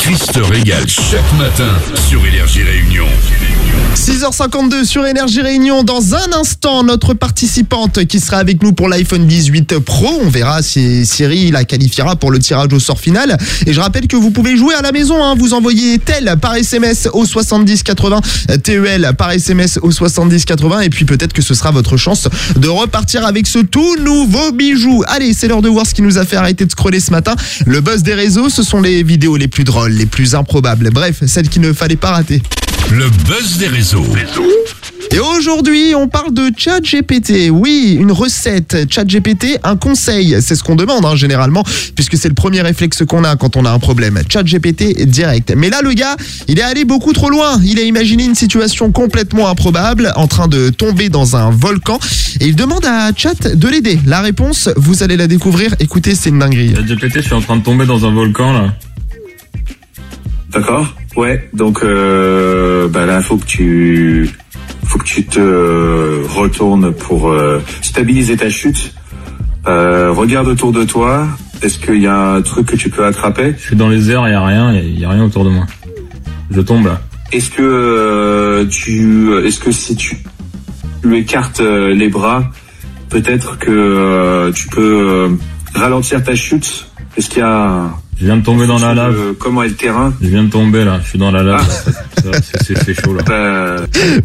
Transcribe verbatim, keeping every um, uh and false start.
Chris te régale chaque matin sur Énergie Réunion. six heures cinquante-deux sur Énergie Réunion. Dans un instant, notre participante qui sera avec nous pour l'iPhone dix-huit Pro. On verra si Siri la qualifiera pour le tirage au sort final. Et je rappelle que vous pouvez jouer à la maison. Hein. Vous envoyez T E L par S M S au soixante-dix quatre-vingts, T E L par S M S au soixante-dix quatre-vingts. Et puis peut-être que ce sera votre chance de repartir avec ce tout nouveau bijou. Allez, c'est l'heure de voir ce qui nous a fait arrêter de scroller ce matin. Le buzz des réseaux, ce sont les vidéos les plus drôles, les plus improbables. Bref, celles qu'il ne fallait pas rater. Le buzz des réseaux. Et aujourd'hui, on parle de ChatGPT. Oui, une recette. ChatGPT, un conseil. C'est ce qu'on demande hein, généralement, puisque c'est le premier réflexe qu'on a quand on a un problème. ChatGPT direct. Mais là, le gars, il est allé beaucoup trop loin. Il a imaginé une situation complètement improbable, en train de tomber dans un volcan. Et il demande à Chat de l'aider. La réponse, vous allez la découvrir. Écoutez, c'est une dinguerie. ChatGPT, je suis en train de tomber dans un volcan, là. D'accord. Ouais. Donc, euh, bah là, faut que tu... faut que tu te retournes pour euh, stabiliser ta chute. Euh, regarde autour de toi. Est-ce qu'il y a un truc que tu peux attraper? Je suis dans les airs, il y a rien, il y a rien autour de moi. Je tombe là. Est-ce que euh, tu, est-ce que si tu lui écartes euh, les bras, peut-être que euh, tu peux euh, ralentir ta chute? Est-ce qu'il y a Je viens de tomber dans la lave. Euh, comment est le terrain? Je viens de tomber là, je suis dans la lave. Ah. C'est, c'est, c'est chaud là. Bah...